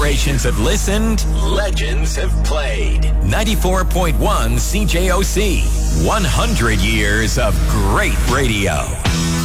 Generations have listened. Legends have played. 94.1 CJOC. 100 years of great radio.